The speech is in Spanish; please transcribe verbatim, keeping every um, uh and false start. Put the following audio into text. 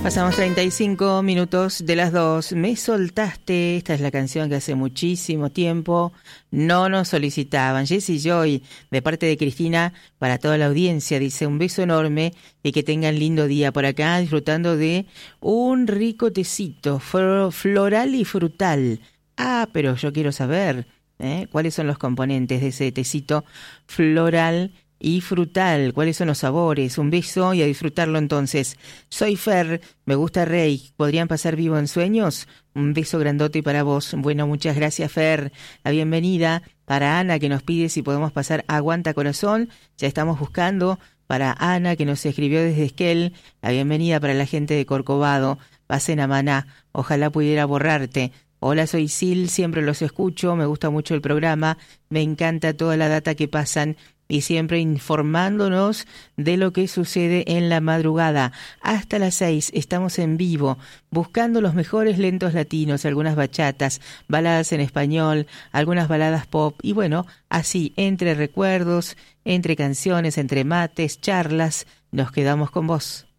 Pasamos treinta y cinco minutos de las dos. Me soltaste. Esta es la canción que hace muchísimo tiempo no nos solicitaban. Jessy Joy, de parte de Cristina, para toda la audiencia, dice un beso enorme y que tengan lindo día por acá, disfrutando de un rico tecito floral y frutal. Ah, pero yo quiero saber ¿eh? cuáles son los componentes de ese tecito floral y frutal, cuáles son los sabores. Un beso y a disfrutarlo entonces. Soy Fer, me gusta Rey, ¿podrían pasar vivo en sueños? Un beso grandote para vos. Bueno, muchas gracias, Fer. La bienvenida para Ana, que nos pide si podemos pasar Aguanta Corazón. Ya estamos buscando para Ana, que nos escribió desde Esquel. La bienvenida para la gente de Corcovado. Pasen a Maná, ojalá pudiera borrarte. Hola, soy Sil, siempre los escucho, me gusta mucho el programa, me encanta toda la data que pasan y siempre informándonos de lo que sucede en la madrugada. Hasta las seis estamos en vivo, buscando los mejores lentos latinos, algunas bachatas, baladas en español, algunas baladas pop, y bueno, así, entre recuerdos, entre canciones, entre mates, charlas, nos quedamos con vos.